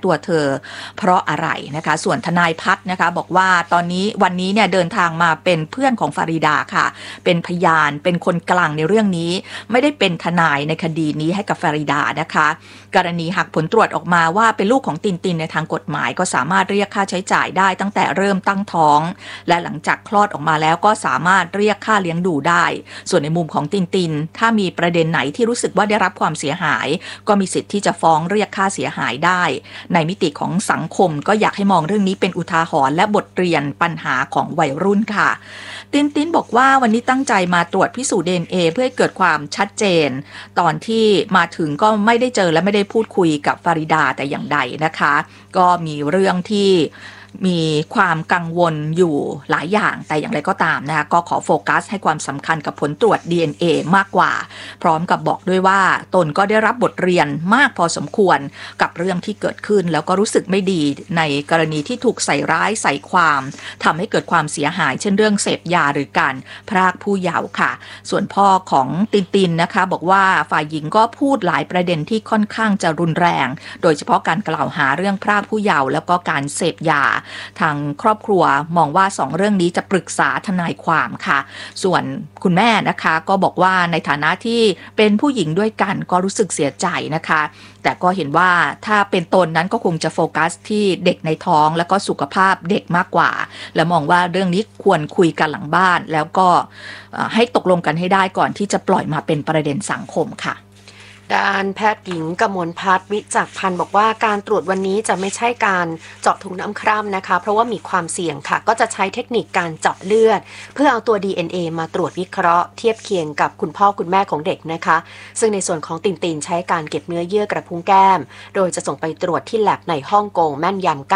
ตัวเธอเพราะอะไรนะคะส่วนทนายพัฒน์นะคะบอกว่าตอนนี้วันนี้เนี่ยเดินทางมาเป็นเพื่อนของฟาริดาค่ะเป็นพยานเป็นคนกลางในเรื่องนี้ไม่ได้เป็นทนายในคดีนี้ให้กับฟาริดานะคะกรณีหากผลตรวจออกมาว่าเป็นลูกของตินตินในทางกฎหมายก็สามารถเรียกค่าใช้จ่ายได้ตั้งแต่เริ่มตั้งท้องและหลังจากคลอดออกมาแล้วก็สามารถเรียกค่าเลี้ยงดูได้ส่วนในมุมของตินตินถ้ามีประเด็นไหนที่รู้สึกว่าได้รับความเสียหายก็มีสิทธิ์ที่จะฟ้องเรียกค่าเสียหายได้ในมิติของสังคมก็อยากให้มองเรื่องนี้เป็นอุทาหรณ์และบทเรียนปัญหาของวัยรุ่นค่ะตินบอกว่าวันนี้ตั้งใจมาตรวจพิสูจน์ DNA เพื่อให้เกิดความชัดเจนตอนที่มาถึงก็ไม่ได้เจอและไม่ได้พูดคุยกับฟาริดาแต่อย่างใดนะคะก็มีเรื่องที่มีความกังวลอยู่หลายอย่างแต่อย่างไรก็ตามนะคะก็ขอโฟกัสให้ความสำคัญกับผลตรวจ DNA มากกว่าพร้อมกับบอกด้วยว่าตนก็ได้รับบทเรียนมากพอสมควรกับเรื่องที่เกิดขึ้นแล้วก็รู้สึกไม่ดีในกรณีที่ถูกใส่ร้ายใส่ความทำให้เกิดความเสียหายเช่นเรื่องเสพยาหรือการพรากผู้เยาว์ค่ะส่วนพ่อของตินนะคะบอกว่าฝ่ายหญิงก็พูดหลายประเด็นที่ค่อนข้างจะรุนแรงโดยเฉพาะการกล่าวหาเรื่องพรากผู้เยาว์แล้วก็การเสพยาทางครอบครัวมองว่า2เรื่องนี้จะปรึกษาทนายความค่ะส่วนคุณแม่นะคะก็บอกว่าในฐานะที่เป็นผู้หญิงด้วยกันก็รู้สึกเสียใจนะคะแต่ก็เห็นว่าถ้าเป็นตนนั้นก็คงจะโฟกัสที่เด็กในท้องแล้วก็สุขภาพเด็กมากกว่าและมองว่าเรื่องนี้ควรคุยกันหลังบ้านแล้วก็ให้ตกลงกันให้ได้ก่อนที่จะปล่อยมาเป็นประเด็นสังคมค่ะด้านแพทย์หญิงกมลพัฒน์วิจักรพันธ์บอกว่าการตรวจวันนี้จะไม่ใช่การเจาะถุงน้ำคร่ำนะคะเพราะว่ามีความเสี่ยงค่ะก็จะใช้เทคนิคการเจาะเลือดเพื่อเอาตัว DNA มาตรวจวิเคราะห์เทียบเคียงกับคุณพ่อคุณแม่ของเด็กนะคะซึ่งในส่วนของตินใช้การเก็บเนื้อเยื่อกระพุ้งแก้มโดยจะส่งไปตรวจที่แลบในฮ่องกงแม่นยำ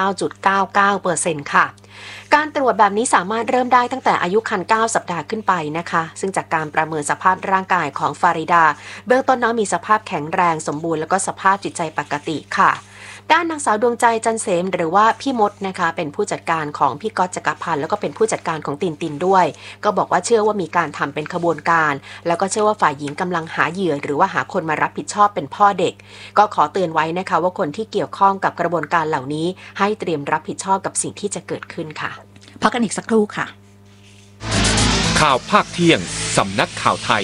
99.99% ค่ะการตรวจแบบนี้สามารถเริ่มได้ตั้งแต่อายุครรภ์9 สัปดาห์ขึ้นไปนะคะซึ่งจากการประเมินสภาพร่างกายของฟาริดาเบื้องต้นน้องมีสภาพแข็งแรงสมบูรณ์แล้วก็สภาพจิตใจปกติค่ะด้านนางสาวดวงใจจันเสมหรือว่าพี่มดนะคะเป็นผู้จัดการของพี่ก๊อตจักรพันธ์แล้วก็เป็นผู้จัดการของตินด้วยก็บอกว่าเชื่อว่ามีการทำเป็นขบวนการแล้วก็เชื่อว่าฝ่ายหญิงกำลังหาเหยื่อหรือว่าหาคนมารับผิดชอบเป็นพ่อเด็กก็ขอเตือนไว้นะคะว่าคนที่เกี่ยวข้องกับกระบวนการเหล่านี้ให้เตรียมรับผิดชอบกับสิ่งที่จะเกิดขึ้นค่ะพักกันอีกสักครู่ค่ะข่าวภาคเที่ยงสำนักข่าวไทย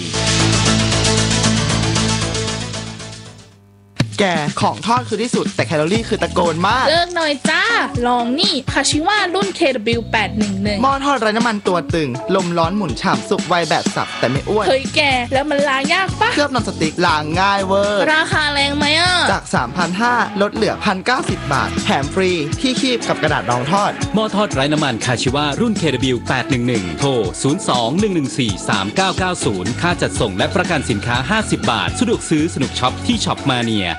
แกของทอดคือที่สุดแต่แคลอรี่คือตะโกนมากเลิกหน่อยจ้าลองนี่คาชิว่ารุ่น KW811 หม้อทอดไร้น้ำมันตัวตึงลมร้อนหมุนฉ่ำสุกไวแบบสับแต่ไม่อ้วนเฮ้ยแกแล้วมันล้างยากปะเคลือบนอนสติ๊กล้างง่ายเวอร์ราคาแรงไหมอ่ะจาก 3,500 ลดเหลือ 1,090 บาทแถมฟรีที่คีบกับกระดาษรองทอดหม้อทอดไร้น้ำมันคาชิว่ารุ่น KW811 โทร 02-114-3990 ค่าจัดส่งและประกันสินค้า50 บาทสะดวกซื้อสนุกช็อปที่ช็อปมาเนีย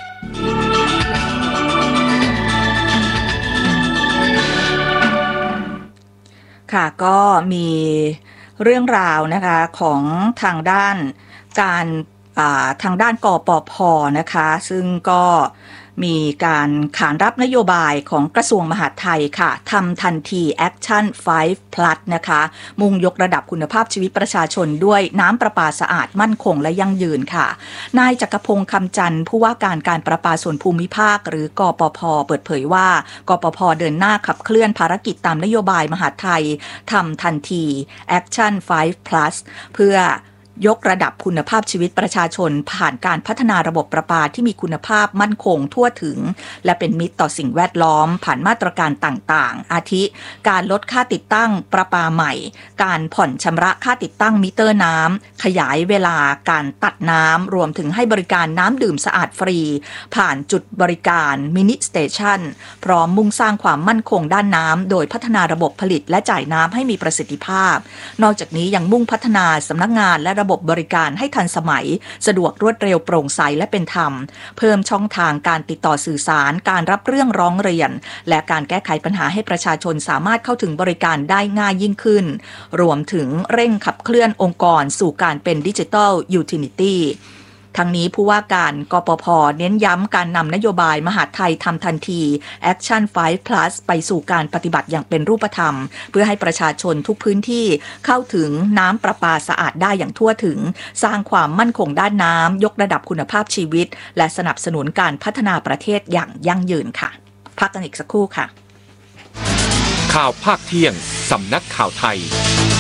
ค่ะก็มีเรื่องราวนะคะของทางด้านการทางด้านกปภ.นะคะซึ่งก็มีการขานรับนโยบายของกระทรวงมหาดไทยค่ะทำทันที Action 5 Plus นะคะมุ่งยกระดับคุณภาพชีวิตประชาชนด้วยน้ำประปาสะอาดมั่นคงและยั่งยืนค่ะนายจักรพงษ์คำจันทร์ผู้ว่าการประปาส่วนภูมิภาคหรือกปภ.เปิดเผยว่ากปภ.เดินหน้าขับเคลื่อนภารกิจตามนโยบายมหาดไทยทำทันที Action 5 Plus เพื่อยกระดับคุณภาพชีวิตประชาชนผ่านการพัฒนาระบบประปาที่มีคุณภาพมั่นคงทั่วถึงและเป็นมิตรต่อสิ่งแวดล้อมผ่านมาตรการต่างๆอาทิการลดค่าติดตั้งประปาใหม่การผ่อนชำระค่าติดตั้งมิเตอร์น้ำขยายเวลาการตัดน้ำรวมถึงให้บริการน้ำดื่มสะอาดฟรีผ่านจุดบริการมินิสเตชันพร้อมมุ่งสร้างความมั่นคงด้านน้ำโดยพัฒนาระบบผลิตและจ่ายน้ำให้มีประสิทธิภาพนอกจากนี้ยังมุ่งพัฒนาสำนักงานและระบบบริการให้ทันสมัยสะดวกรวดเร็วโปร่งใสและเป็นธรรมเพิ่มช่องทางการติดต่อสื่อสารการรับเรื่องร้องเรียนและการแก้ไขปัญหาให้ประชาชนสามารถเข้าถึงบริการได้ง่ายยิ่งขึ้นรวมถึงเร่งขับเคลื่อนองค์กรสู่การเป็นดิจิทัลยูทิลิตี้ทั้งนี้ผู้ว่าการกปภ.เน้นย้ำการนำนโยบายมหาดไทยทำทันที Action 5 Plus ไปสู่การปฏิบัติอย่างเป็นรูปธรรมเพื่อให้ประชาชนทุกพื้นที่เข้าถึงน้ำประปาสะอาดได้อย่างทั่วถึงสร้างความมั่นคงด้านน้ำยกระดับคุณภาพชีวิตและสนับสนุนการพัฒนาประเทศอย่างยั่งยืนค่ะพักกันอีกสักครู่ค่ะข่าวภาคเที่ยงสำนักข่าวไทย